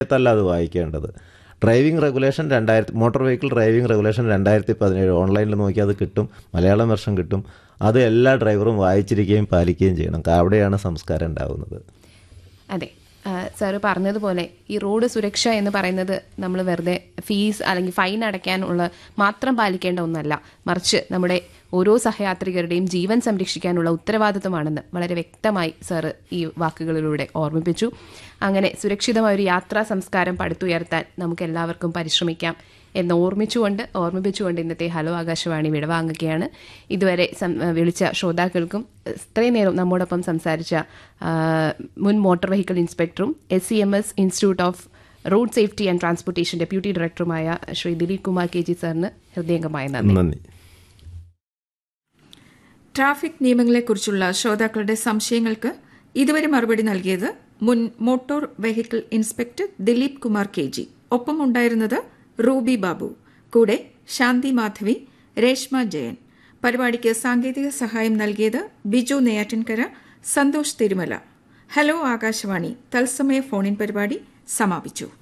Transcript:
സമയത്തല്ല അത് വായിക്കേണ്ടത്. Driving regulation motor vehicle driving regulation 2017 ഓൺലൈനിൽ നോക്കി അത് കിട്ടും, മലയാളം വെർഷൻ കിട്ടും. അത് എല്ലാ ഡ്രൈവറും വായിച്ചിരിക്കുകയും പാലിക്കുകയും ചെയ്യണം. അവിടെയാണ് സംസ്കാരം ഉണ്ടാകുന്നത്. അതെ, സാറ് പറഞ്ഞതുപോലെ ഈ റോഡ് സുരക്ഷ എന്ന് പറയുന്നത് നമ്മൾ വെറുതെ ഫീസ് അല്ലെങ്കിൽ ഫൈൻ അടയ്ക്കാനുള്ള മാത്രം പാലിക്കേണ്ട ഒന്നല്ല, മറിച്ച് നമ്മുടെ ഓരോ സഹയാത്രികരുടെയും ജീവൻ സംരക്ഷിക്കാനുള്ള ഉത്തരവാദിത്വമാണെന്ന് വളരെ വ്യക്തമായി സാറ് ഈ വാക്കുകളിലൂടെ ഓർമ്മിപ്പിച്ചു. അങ്ങനെ സുരക്ഷിതമായ ഒരു യാത്രാ സംസ്കാരം പടുത്തുയർത്താൻ നമുക്ക് എല്ലാവർക്കും പരിശ്രമിക്കാം എന്ന് ഓർമ്മിപ്പിച്ചുകൊണ്ട് ഇന്നത്തെ ഹലോ ആകാശവാണി വിടവാങ്ങുകയാണ്. ഇതുവരെ വിളിച്ച ശ്രോതാക്കൾക്കും ഇത്രയും നേരം നമ്മോടൊപ്പം സംസാരിച്ച മുൻ motor vehicle ഇൻസ്പെക്ടറും SCMS institute off road safety and transportation deputy ഡയറക്ടറുമായ ശ്രീ ദിലീപ് കുമാർ KG സാറിന് ഹൃദയംഗമായ നന്ദി. ട്രാഫിക് നിയമങ്ങളെക്കുറിച്ചുള്ള ശ്രോതാക്കളുടെ സംശയങ്ങൾക്ക് ഇതുവരെ മറുപടി നൽകിയത് മുൻ motor vehicle inspector Dileep Kumar KG. ഒപ്പം ഉണ്ടായിരുന്നത് റൂബി ബാബു, കൂടെ ശാന്തി മാധവി, രേഷ്മ ജയൻ. പരിപാടിക്ക് സാങ്കേതിക സഹായം നൽകിയത് ബിജു നെയ്യാറ്റിൻകര, സന്തോഷ് തിരുമല. ഹലോ ആകാശവാണി തത്സമയ ഫോണിൻ പരിപാടി സമാപിച്ചു.